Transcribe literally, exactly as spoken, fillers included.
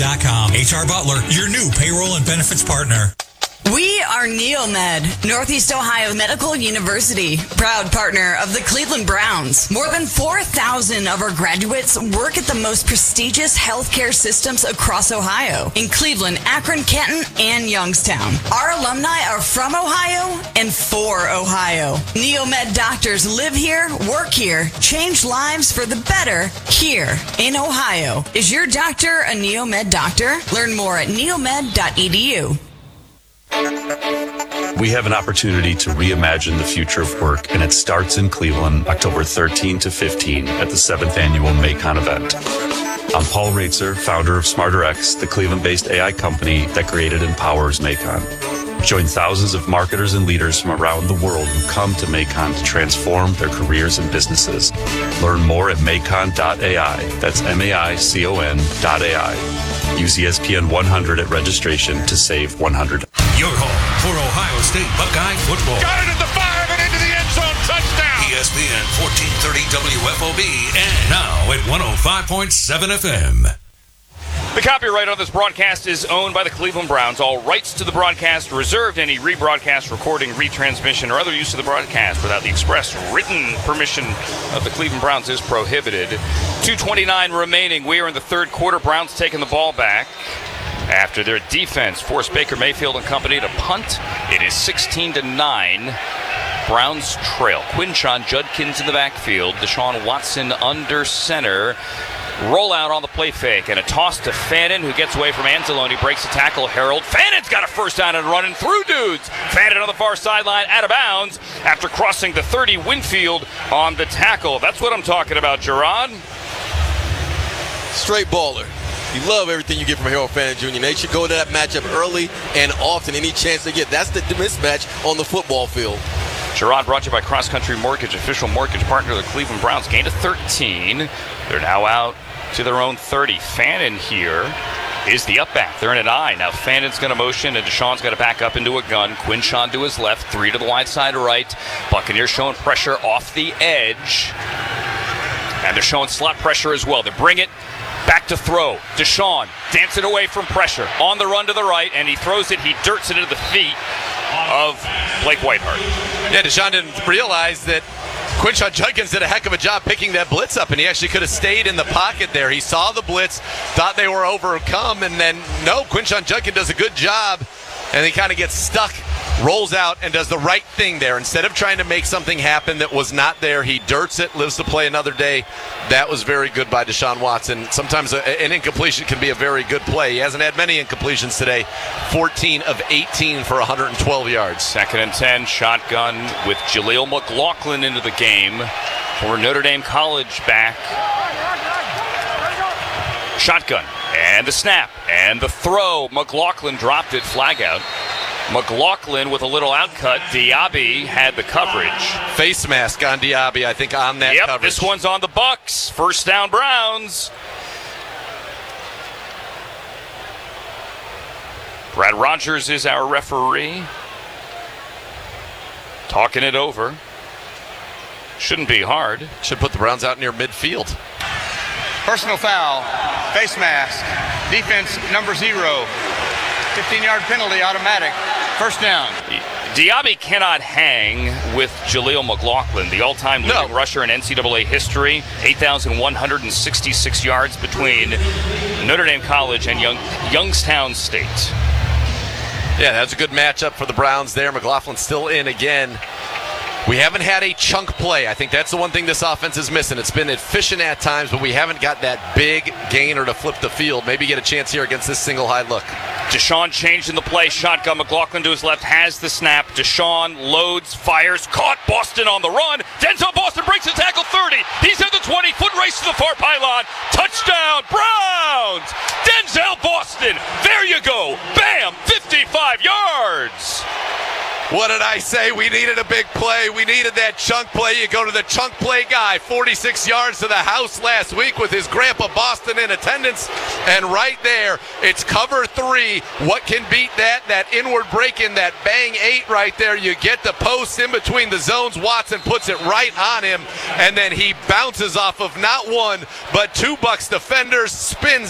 dot com. H R Butler, your new payroll and benefits partner. We are Neomed, Northeast Ohio Medical University, proud partner of the Cleveland Browns. More than four thousand of our graduates work at the most prestigious healthcare systems across Ohio, in Cleveland, Akron, Canton, and Youngstown. Our alumni are from Ohio and for Ohio. Neomed doctors live here, work here, change lives for the better here in Ohio. Is your doctor a Neomed doctor? Learn more at neomed dot e d u. We have an opportunity to reimagine the future of work, and it starts in Cleveland, October thirteenth to fifteenth at the seventh Annual MACON event. I'm Paul Raitzer, founder of SmarterX, the Cleveland-based A I company that created and powers MACON. Join thousands of marketers and leaders from around the world who come to MACON to transform their careers and businesses. Learn more at macon dot a i. That's M A I C O N dot A I. Use E S P N one hundred at registration to save one hundred dollars. Your home for Ohio State Buckeye football. Got it at the five and into the end zone. Touchdown. E S P N fourteen thirty W F O B and now at one oh five point seven F M. The copyright on this broadcast is owned by the Cleveland Browns. All rights to the broadcast reserved. Any rebroadcast, recording, retransmission, or other use of the broadcast without the express written permission of the Cleveland Browns is prohibited. two twenty-nine remaining. We are in the third quarter. Browns taking the ball back after their defense forced Baker Mayfield and company to punt. It is sixteen to nine. Browns trail. Quinshon Judkins in the backfield. Deshaun Watson under center. Rollout on the play fake, and a toss to Fannin, who gets away from Anzalone, breaks a tackle. Harold Fannon's got a first down and running through dudes. Fannin on the far sideline, out of bounds after crossing the thirty. Winfield on the tackle. That's what I'm talking about, Gerard. Straight baller. You love everything you get from Harold Fannin Junior They should go to that matchup early and often, any chance they get. That's the mismatch on the football field. Gerard brought to you by Cross Country Mortgage, official mortgage partner of the Cleveland Browns. Gain to thirteen. They're now out to their own thirty. Fannin here is the up back. They're in an I. Now Fannin's going to motion, and Deshaun's got to back up into a gun. Quinshon to his left, three to the wide side right. Buccaneers showing pressure off the edge. And they're showing slot pressure as well. They bring it back to throw. Deshaun dancing away from pressure. On the run to the right, and he throws it. He dirts it into the feet of Blake Whiteheart. Yeah, Deshaun didn't realize that Quinshon Judkins did a heck of a job picking that blitz up, and he actually could have stayed in the pocket there. He saw the blitz, thought they were overcome, and then, no, Quinshon Judkins does a good job, and he kind of gets stuck, rolls out, and does the right thing there. Instead of trying to make something happen that was not there, he dirts it, lives to play another day. That was very good by Deshaun Watson. Sometimes a, an incompletion can be a very good play. He hasn't had many incompletions today. fourteen of eighteen for one hundred twelve yards. Second and ten, shotgun with Jaleel McLaughlin into the game for Notre Dame College back. Shotgun, and the snap, and the throw. McLaughlin dropped it, flag out. McLaughlin with a little outcut. Diaby had the coverage. Face mask on Diaby, I think, on that yep, coverage. This one's on the Bucks. First down, Browns. Brad Rogers is our referee. Talking it over. Shouldn't be hard. Should put the Browns out near midfield. Personal foul, face mask, defense number zero, fifteen-yard penalty, automatic, first down. Diaby cannot hang with Jaleel McLaughlin, the all-time leading no. rusher in N C double A history, eight thousand one hundred sixty-six yards between Notre Dame College and Young, Youngstown State. Yeah, that's a good matchup for the Browns there. McLaughlin still in again. We haven't had a chunk play. I think that's the one thing this offense is missing. It's been efficient at times, but we haven't got that big gainer to flip the field. Maybe get a chance here against this single high look. Deshaun changed in the play. Shotgun. McLaughlin to his left has the snap. Deshaun loads, fires, caught. Boston on the run. Denzel Boston breaks the tackle thirty. He's at the twenty. Foot race to the far pylon. Touchdown, Browns! Denzel Boston. There you go. Bam! fifty-five yards. What did I say? We needed a big play. We needed that chunk play. You go to the chunk play guy, forty-six yards to the house last week with his grandpa Boston in attendance. And right there, it's cover three. What can beat that? That inward break in that bang eight right there. You get the post in between the zones. Watson puts it right on him. And then he bounces off of not one, but two Bucks defenders, spins